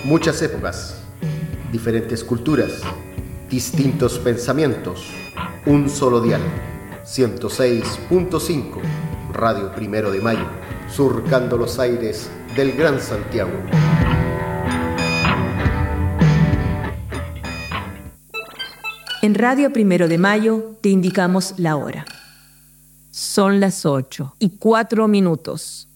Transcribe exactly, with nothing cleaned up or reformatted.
Muchas épocas, diferentes culturas, distintos pensamientos, un solo dial. ciento seis punto cinco, Radio Primero de Mayo, surcando los aires del Gran Santiago. En Radio Primero de Mayo te indicamos la hora. Son las ocho y cuatro minutos.